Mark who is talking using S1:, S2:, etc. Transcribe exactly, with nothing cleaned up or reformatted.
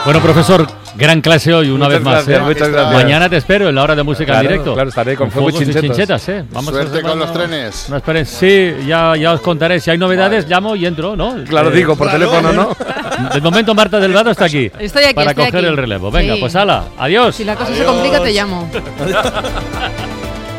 S1: Bueno, profesor, gran clase hoy, una
S2: muchas
S1: vez más.
S2: Gracias,
S1: ¿eh?
S2: Muchas gracias.
S1: Mañana te espero en la hora de música
S2: claro,
S1: en directo.
S2: Claro, estaré con, con fuegos
S1: y
S2: chinchetas.
S1: chinchetas, ¿eh? Vamos
S3: Suerte
S1: a
S3: con
S1: una,
S3: los trenes.
S1: No esperen, sí, ya, ya os contaré. Si hay novedades, vale. llamo y entro, ¿no?
S2: Claro, eh, digo, por claro, teléfono, ¿no?
S1: De momento, Marta Delgado está aquí.
S4: Estoy aquí,
S1: Para
S4: estoy
S1: coger
S4: aquí.
S1: el relevo. Venga,
S4: sí.
S1: pues ala, adiós.
S4: Si la cosa
S3: adiós.
S4: se complica, te llamo.